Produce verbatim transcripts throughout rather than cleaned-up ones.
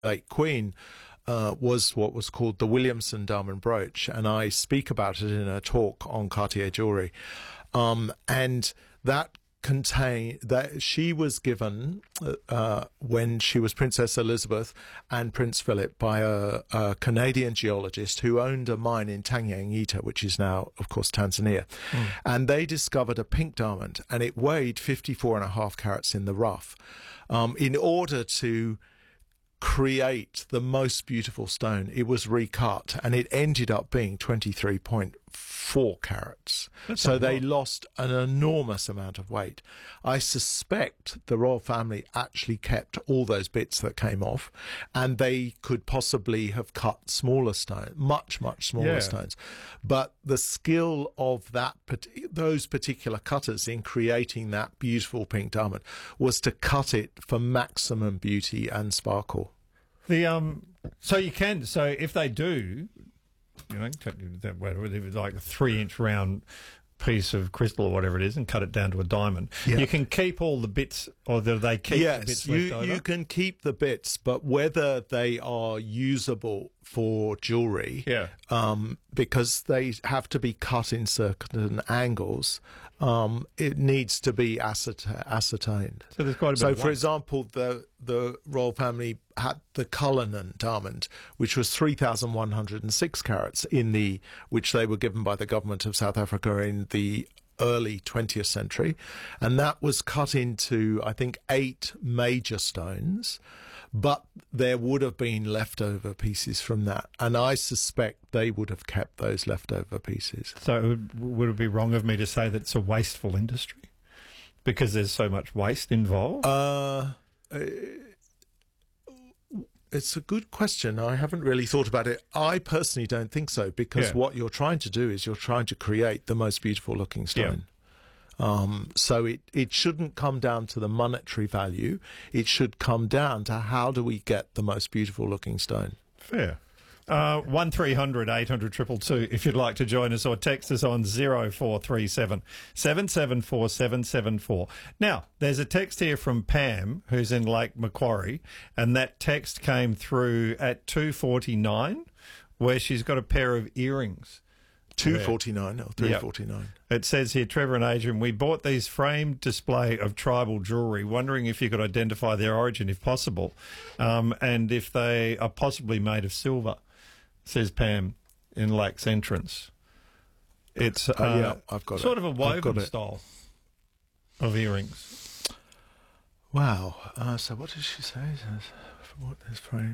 late Queen, uh, was what was called the Williamson diamond brooch, and I speak about it in a talk on Cartier jewelry. Um, and that contain that she was given uh, when she was Princess Elizabeth and Prince Philip by a, a Canadian geologist who owned a mine in Tanganyika, which is now, of course, Tanzania. Mm. And they discovered a pink diamond, and it weighed fifty-four and a half carats in the rough. Um, in order to create the most beautiful stone, it was recut, and it ended up being twenty-three point four carats. That's so they lost an enormous amount of weight. I suspect the royal family actually kept all those bits that came off, and they could possibly have cut smaller stones, much, much smaller yeah. stones. But the skill of that those particular cutters in creating that beautiful pink diamond was to cut it for maximum beauty and sparkle. The um, so you can so if they do, you know, that like a three-inch round piece of crystal or whatever it is, and cut it down to a diamond. Yeah. You can keep all the bits, or do they keep yes, the bits you, left over? you can keep the bits, but whether they are usable for jewellery, yeah. um, because they have to be cut in certain angles, um, it needs to be ascerta- ascertained. So there's quite a bit So, of for one. example, the the royal family had the Cullinan diamond, which was three thousand one hundred six carats in the, which they were given by the government of South Africa in the early twentieth century, and that was cut into, I think, eight major stones, but there would have been leftover pieces from that, and I suspect they would have kept those leftover pieces. So it would, would it be wrong of me to say that it's a wasteful industry because there's so much waste involved? Uh, it's a good question. I haven't really thought about it. I personally don't think so, because yeah. what you're trying to do is you're trying to create the most beautiful looking stone. Yeah. Um, so it, it shouldn't come down to the monetary value. It should come down to how do we get the most beautiful looking stone. Fair. Uh, one three hundred eight hundred two two two if you'd like to join us, or text us on zero four three seven seven seven four seven seven four. Now, there's a text here from Pam, who's in Lake Macquarie, and that text came through at two forty-nine, where she's got a pair of earrings. two forty-nine or three forty-nine. Yep. It says here, Trevor and Adrian, we bought these framed display of tribal jewellery, wondering if you could identify their origin if possible, um, and if they are possibly made of silver, says Pam in Lake's Entrance. It's uh, uh, yeah, I've got sort it. of a woven style of earrings. Wow. Uh, so what did she say? What is framed?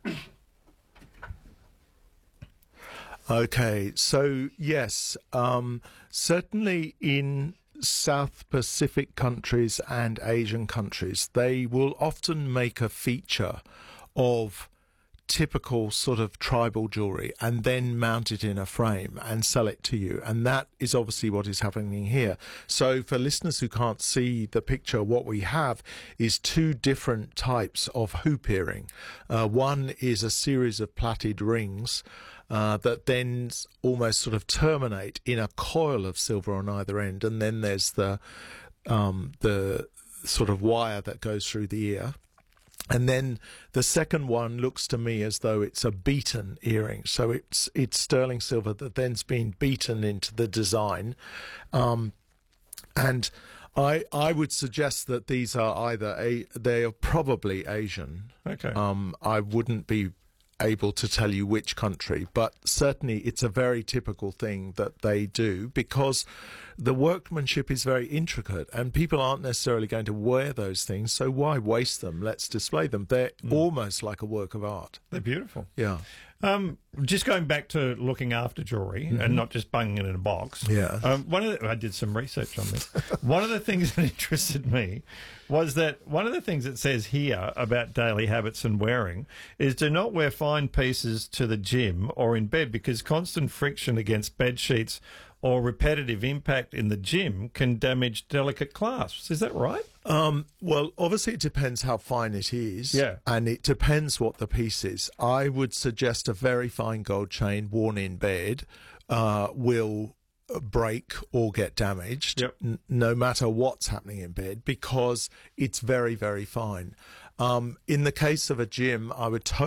Okay, so yes, um, certainly in South Pacific countries and Asian countries, they will often make a feature of typical sort of tribal jewelry and then mount it in a frame and sell it to you, and that is obviously what is happening here. So for listeners who can't see the picture, what we have is two different types of hoop earring. Uh, one is a series of plaited rings uh, that then almost sort of terminate in a coil of silver on either end, and then there's the um, the sort of wire that goes through the ear. And then the second one looks to me as though it's a beaten earring. So it's it's sterling silver that then's been beaten into the design. Um, and I I would suggest that these are either, a they are probably Asian. Okay. Um, I wouldn't be able to tell you which country, but certainly it's a very typical thing that they do, because the workmanship is very intricate and people aren't necessarily going to wear those things, so why waste them? Let's display them. They're mm. almost like a work of art. They're beautiful. Yeah. Um, just going back to looking after jewellery mm-hmm. and not just bunging it in a box. Yeah. Um, one of the, I did some research on this. One of the things that interested me was that one of the things it says here about daily habits and wearing is do not wear fine pieces to the gym or in bed, because constant friction against bed sheets or repetitive impact in the gym can damage delicate clasps. Is that right? Um, well, obviously it depends how fine it is. Yeah. And it depends what the piece is. I would suggest a very fine gold chain worn in bed uh, will break or get damaged, yep. n- no matter what's happening in bed, because it's very, very fine. Um, in the case of a gym, I would totally